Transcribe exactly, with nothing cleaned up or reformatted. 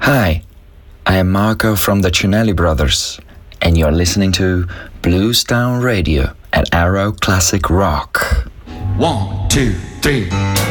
Hi, I am Marco from the Cinelli Brothers, and you're listening to Bluestown Radio at Arrow Classic Rock. One, two, three.